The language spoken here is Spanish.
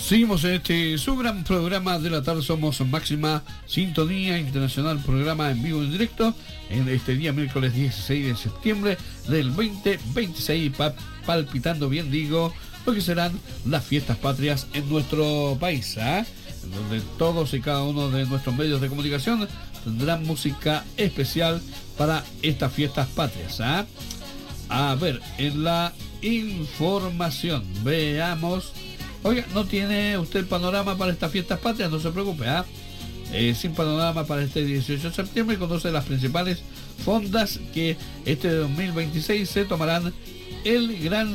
Seguimos en este su gran programa de la tarde. Somos Máxima Sintonía Internacional, programa en vivo en directo en este día miércoles 16 de septiembre del 2026, palpitando bien digo lo que serán las fiestas patrias en nuestro país, donde todos y cada uno de nuestros medios de comunicación tendrán música especial para estas fiestas patrias. A ver, en la información veamos. Oiga, ¿no tiene usted panorama para estas fiestas patrias? No se preocupe, sin panorama para este 18 de septiembre, conoce las principales fondas que este 2026 se tomarán el gran